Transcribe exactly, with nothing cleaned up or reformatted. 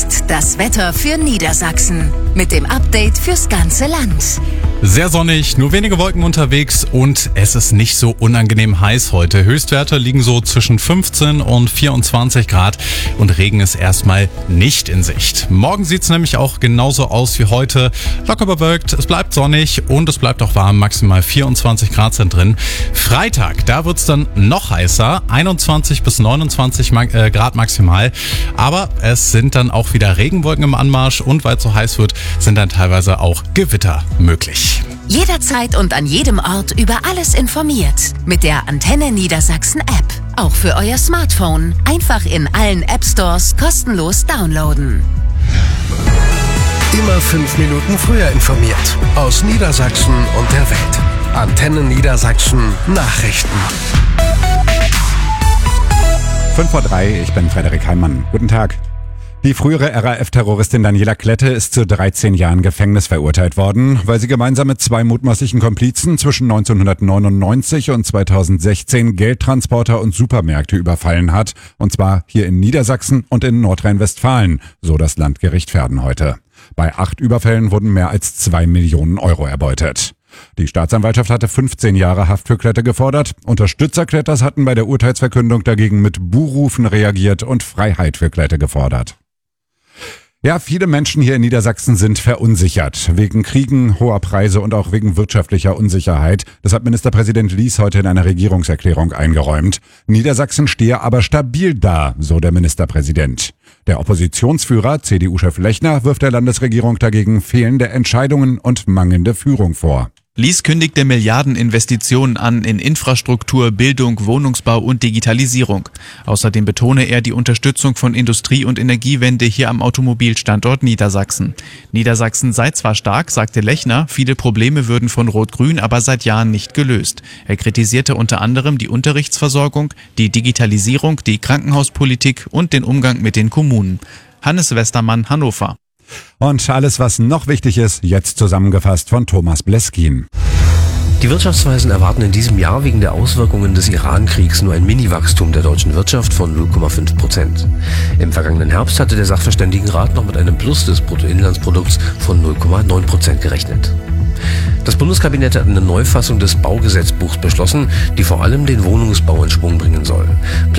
Jetzt das Wetter für Niedersachsen mit dem Update fürs ganze Land. Sehr sonnig, nur wenige Wolken unterwegs und es ist nicht so unangenehm heiß heute. Höchstwerte liegen so zwischen fünfzehn und vierundzwanzig Grad und Regen ist erstmal nicht in Sicht. Morgen sieht es nämlich auch genauso aus wie heute. Locker bewölkt, es bleibt sonnig und es bleibt auch warm, maximal vierundzwanzig Grad sind drin. Freitag, da wird es dann noch heißer, einundzwanzig bis neunundzwanzig Grad maximal. Aber es sind dann auch wieder Regenwolken im Anmarsch und weil es so heiß wird, sind dann teilweise auch Gewitter möglich. Jederzeit und an jedem Ort über alles informiert. Mit der Antenne Niedersachsen App. Auch für euer Smartphone. Einfach in allen App Stores kostenlos downloaden. Immer fünf Minuten früher informiert. Aus Niedersachsen und der Welt. Antenne Niedersachsen Nachrichten. fünf vor drei, ich bin Frederik Heimann. Guten Tag. Die frühere R A F-Terroristin Daniela Klette ist zu dreizehn Jahren Gefängnis verurteilt worden, weil sie gemeinsam mit zwei mutmaßlichen Komplizen zwischen neunzehnhundertneunundneunzig und zweitausendsechzehn Geldtransporter und Supermärkte überfallen hat, und zwar hier in Niedersachsen und in Nordrhein-Westfalen, so das Landgericht Verden heute. Bei acht Überfällen wurden mehr als zwei Millionen Euro erbeutet. Die Staatsanwaltschaft hatte fünfzehn Jahre Haft für Klette gefordert. Unterstützer Kletters hatten bei der Urteilsverkündung dagegen mit Buhrufen reagiert und Freiheit für Klette gefordert. Ja, viele Menschen hier in Niedersachsen sind verunsichert. Wegen Kriegen, hoher Preise und auch wegen wirtschaftlicher Unsicherheit. Das hat Ministerpräsident Lies heute in einer Regierungserklärung eingeräumt. Niedersachsen stehe aber stabil da, so der Ministerpräsident. Der Oppositionsführer, C D U-Chef Lechner, wirft der Landesregierung dagegen fehlende Entscheidungen und mangelnde Führung vor. Lies kündigte Milliardeninvestitionen an in Infrastruktur, Bildung, Wohnungsbau und Digitalisierung. Außerdem betone er die Unterstützung von Industrie- und Energiewende hier am Automobilstandort Niedersachsen. Niedersachsen sei zwar stark, sagte Lechner, viele Probleme würden von Rot-Grün aber seit Jahren nicht gelöst. Er kritisierte unter anderem die Unterrichtsversorgung, die Digitalisierung, die Krankenhauspolitik und den Umgang mit den Kommunen. Hannes Westermann, Hannover. Und alles, was noch wichtig ist, jetzt zusammengefasst von Thomas Bleskin. Die Wirtschaftsweisen erwarten in diesem Jahr wegen der Auswirkungen des Iran-Kriegs nur ein Mini-Wachstum der deutschen Wirtschaft von null Komma fünf Prozent. Im vergangenen Herbst hatte der Sachverständigenrat noch mit einem Plus des Bruttoinlandsprodukts von null Komma neun Prozent gerechnet. Das Bundeskabinett hat eine Neufassung des Baugesetzbuchs beschlossen, die vor allem den Wohnungsbau in Schwung bringen soll.